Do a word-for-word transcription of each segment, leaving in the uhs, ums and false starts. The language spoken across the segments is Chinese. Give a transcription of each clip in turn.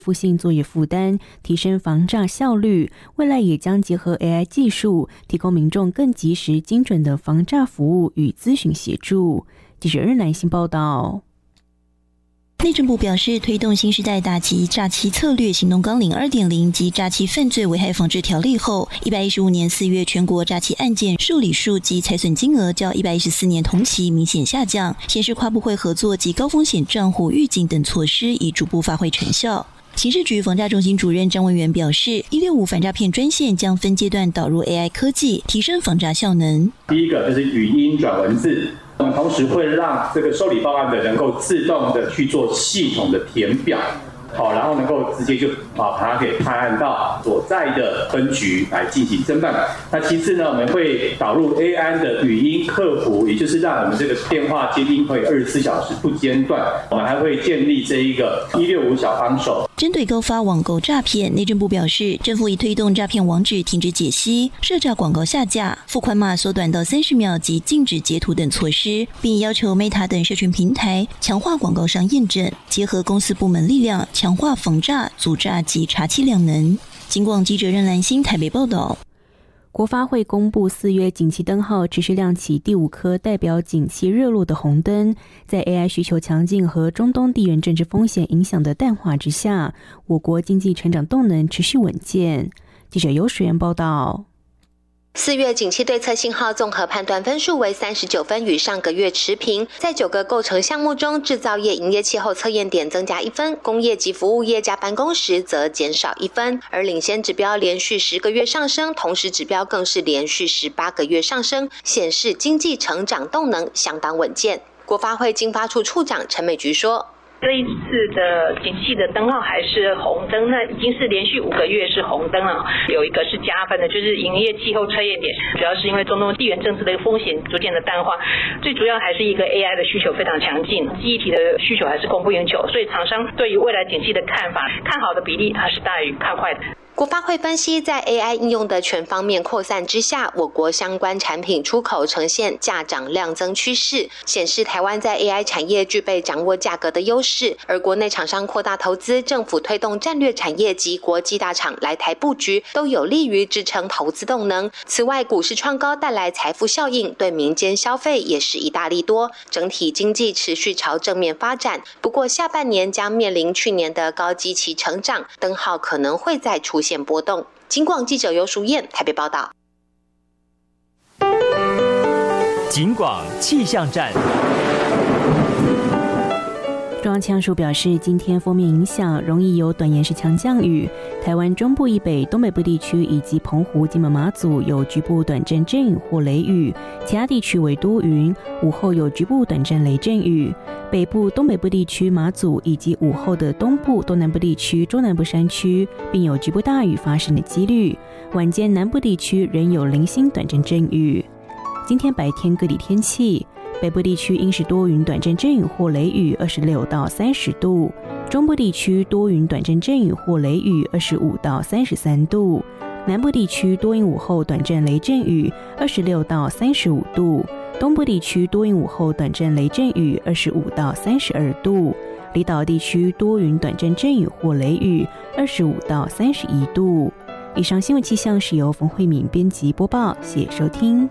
负性作业负担，提升防诈效率。未来也将结合 A I 技术，提供民众更及时、精准的防诈服务与咨询协助。记者日南新报道。 内政部表示，推动新时代打击诈欺策略行动纲领 二点零 及诈欺犯罪危害防治条例后，一百一十五年四月全国诈欺案件受理数及财损金额较一百一十四年同期明显下降，显示跨部会合作及高风险账户预警等措施已逐步发挥成效。刑事局防诈中心主任张文元表示，一六五反诈骗专线将分阶段导入 A I 科技，提升防诈效能。 第一个就是语音转文字，我们同时会让这个受理报案的能够自动的去做系统的填表，好，然后能够直接就啊把它给派案到所在的分局来进行侦办。那其次呢，我们会导入 A I 的语音客服，也就是让我们这个电话接听可以二十四小时不间断。我们还会建立这一个一六五小帮手。 针对高发网购诈骗，内政部表示，政府已推动诈骗网址停止解析、涉诈广告下架、付款码缩短到三十秒及禁止截图等措施，并要求 Meta 等社群平台强化广告商验证，结合公司部门力量，强化防诈、阻诈及查缉两能。警广记者任兰心台北报道。 国发会公布四月景气灯号持续亮起第五颗代表景气热络的红灯，在 A I 需求强劲和中东地缘政治风险影响的淡化之下，我国经济成长动能持续稳健。记者尤水源报道。 四月景气对策信号综合判断分数为三十九分，与上个月持平。在九个构成项目中，制造业营业气候测验点增加一分，工业及服务业加班工时则减少一分。而领先指标连续十个月上升，同时指标更是连续十八个月上升，显示经济成长动能相当稳健。国发会经发处处长陈美菊说， 这一次的景气的灯号还是红灯，那已经是连续五个月是红灯了。有一个是加分的，就是营业气候测验点，主要是因为中东地缘政治的风险逐渐的淡化，最主要还是一个 A I 的需求非常强劲，记忆体的需求还是供不应求，所以厂商对于未来景气的看法，看好的比例还是大于看坏的。 国发会分析，在 A I 应用的全方面扩散之下，我国相关产品出口呈现价涨量增趋势，显示台湾在 A I 产业具备掌握价格的优势。而国内厂商扩大投资，政府推动战略产业及国际大厂来台布局，都有利于支撑投资动能。此外，股市创高带来财富效应，对民间消费也是一大利多，整体经济持续朝正面发展。不过，下半年将面临去年的高基期成长，灯号可能会再出现波动。警广记者尤淑燕台北报道。 警广气象站。 中央气象署表示，今天锋面影响容易有短延时强降雨，台湾中部以北、东北部地区以及澎湖、金门、马祖有局部短暂阵雨或雷雨，其他地区为多云，午后有局部短暂雷阵雨。北部、东北部地区、马祖以及午后的东部、东南部地区、中南部山区，并有局部大雨发生的几率。晚间南部地区仍有零星短暂阵雨。今天白天各地天气。北部地区因是多云短暂阵雨或雷雨，二十六到三十度；中部地区多云短暂阵雨或雷雨，二十五到三十三度；南部地区多云午后短暂雷阵雨，二十六到三十五度；东部地区多云午后短暂雷阵雨，二十五到三十二度；离岛地区多云短暂阵雨或雷雨，二十五到三十一度。以上新闻气象是由冯慧敏编辑播报，谢谢收听。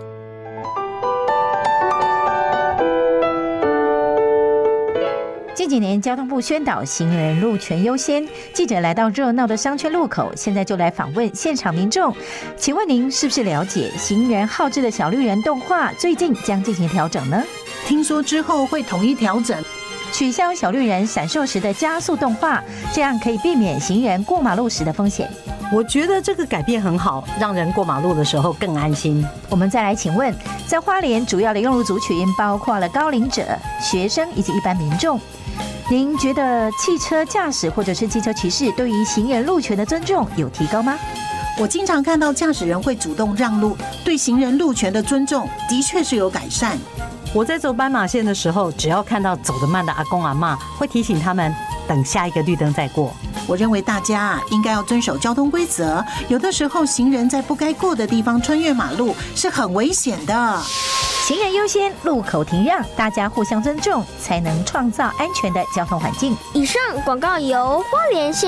近几年交通部宣导行人路权优先，记者来到热闹的商圈路口，现在就来访问现场民众。请问您是不是了解行人好志的小绿人动画最近将进行调整呢？ 听说之后会统一调整， 取消小绿人闪烁时的加速动画，这样可以避免行人过马路时的风险。 我觉得这个改变很好，让人过马路的时候更安心。 我们再来请问，在花莲主要的用路族群包括了高龄者、学生以及一般民众，您觉得汽车驾驶或者是机车骑士对于行人路权的尊重有提高吗？ 我经常看到驾驶人会主动让路，对行人路权的尊重的确是有改善。我在走斑马线的时候，只要看到走得慢的阿公阿嬷，会提醒他们等下一个绿灯再过。我认为大家啊应该要遵守交通规则，有的时候行人在不该过的地方穿越马路是很危险的。 行人优先，路口停让，大家互相尊重，才能创造安全的交通环境。 以上广告由花莲县